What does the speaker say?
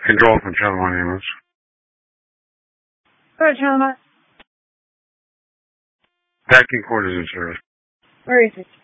Control from Channel 1 ambulance. Go ahead, Channel 1. Packing court is in service. Where is it?